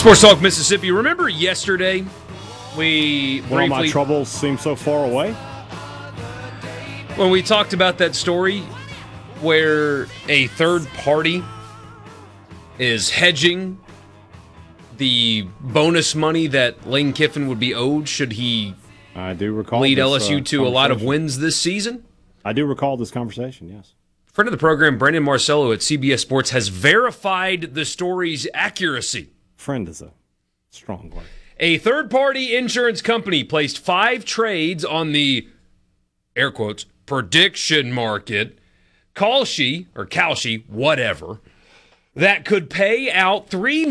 Sports Talk Mississippi. Remember yesterday we When all my troubles seem so far away? when we talked about that story where a third party is hedging the bonus money that Lane Kiffin would be owed should he I do recall lead this, LSU to a lot of conversation. wins this season? I do recall this conversation, yes. Friend of the program, Brandon Marcello at CBS Sports, has verified the story's accuracy. Friend is a strong word. A third-party insurance company placed 5 trades on the, air quotes, prediction market, Kalshi, whatever, that could pay out $3